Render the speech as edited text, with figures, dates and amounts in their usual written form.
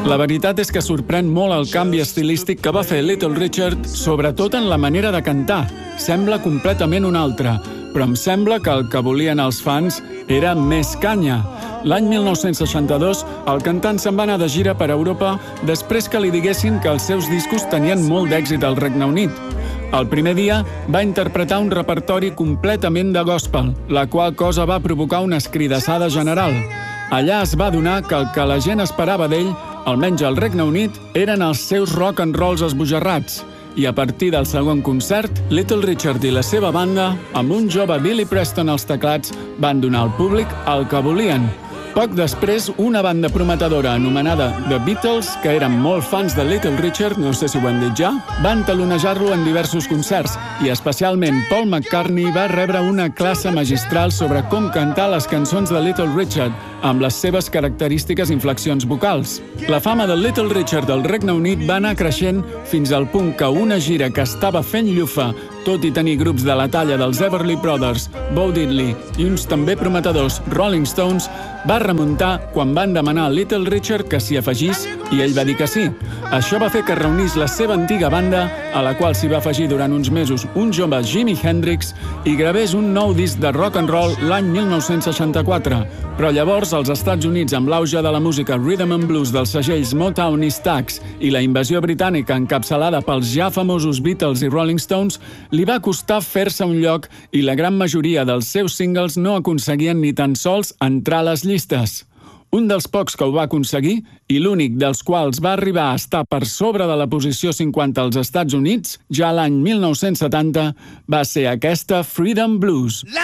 La veritat és que sorprèn molt el canvi estilístic que va fer Little Richard, sobretot en la manera de cantar. Sembla completament un altre, però em sembla que el que volien els fans era més canya. L'any 1962, el cantant se'n va anar de gira per Europa després que li diguessin que els seus discos tenien molt d'èxit al Regne Unit. El primer dia va interpretar un repertori completament de gospel, la qual cosa va provocar una escridassada general. Allà es va adonar que el que la gent esperava d'ell, almenys al Regne Unit, eren els seus rock and rolls esbojarrats. I a partir del segon concert, Little Richard i la seva banda, amb un jove Billy Preston als teclats, van donar al públic el que volien. Poc després, una banda prometedora anomenada The Beatles, que eren molt fans de Little Richard, no sé si ho hem dit ja, van talonejar-lo en diversos concerts i especialment Paul McCartney va rebre una classe magistral sobre com cantar les cançons de Little Richard amb les seves característiques inflexions vocals. La fama de Little Richard del Regne Unit va anar creixent fins al punt que una gira que estava fent llufa, tot i tenir grups de la talla dels Everly Brothers, Bo Diddley i uns també prometedors Rolling Stones, va remuntar quan van demanar a Little Richard que s'hi afegís i ell va dir que sí. Això va fer que reunís la seva antiga banda, a la qual s'hi va afegir durant uns mesos un jove Jimi Hendrix, i gravés un nou disc de rock and roll l'any 1964. Però llavors, als Estats Units, amb l'auge de la música rhythm and blues dels segells Motown i Stax i la invasió britànica encapçalada pels ja famosos Beatles i Rolling Stones, li va costar fer-se un lloc i la gran majoria dels seus singles no aconseguien ni tan sols entrar a les llistes. Un dels pocs que ho va aconseguir, i l'únic dels quals va arribar a estar per sobre de la posició 50 als Estats Units, ja l'any 1970, va ser aquesta Freedom Blues.